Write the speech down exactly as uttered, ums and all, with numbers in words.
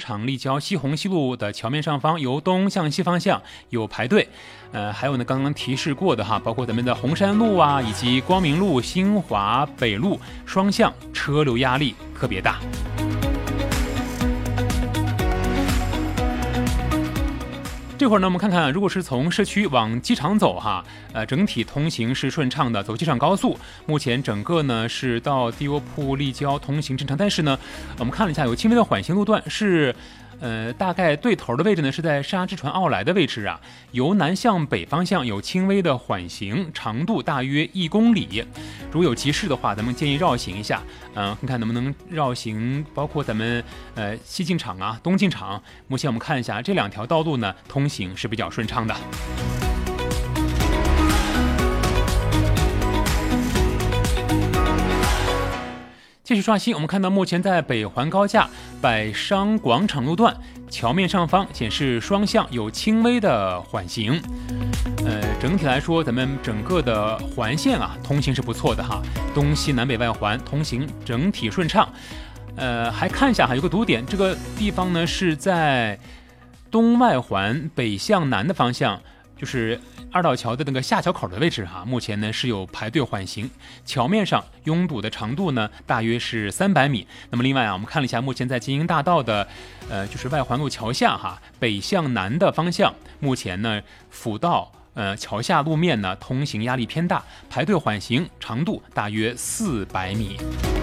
场立交西虹西路的桥面上方，由东向西方向有排队。呃，还有呢，刚刚提示过的哈，包括咱们的红山路啊，以及光明路、新华北路双向车流压力特别大。这会儿呢，我们看看，如果是从市区往机场走哈，呃，整体通行是顺畅的，走机场高速，目前整个呢是到地窝铺立交通行正常，但是呢，我们看了一下，有轻微的缓行路段是。呃，大概对头的位置呢是在沙之船奥莱的位置啊，由南向北方向有轻微的缓行，长度大约一公里。如有急事的话，咱们建议绕行一下，嗯、呃，看看能不能绕行，包括咱们呃西进场啊、东进场。目前我们看一下这两条道路呢，通行是比较顺畅的。继续刷新，我们看到目前在北环高架百商广场路段桥面上方显示双向有轻微的缓行。呃，整体来说，咱们整个的环线啊，通行是不错的哈，东西南北外环通行整体顺畅。呃，还看一下哈，有个堵点，这个地方呢是在东外环北向南的方向。就是二道桥的那个下桥口的位置哈，目前呢是有排队缓行，桥面上拥堵的长度呢大约是三百米。那么另外啊，我们看了一下，目前在金鹰大道的呃就是外环路桥下哈，北向南的方向，目前呢辅道呃桥下路面呢通行压力偏大，排队缓行长度大约四百米。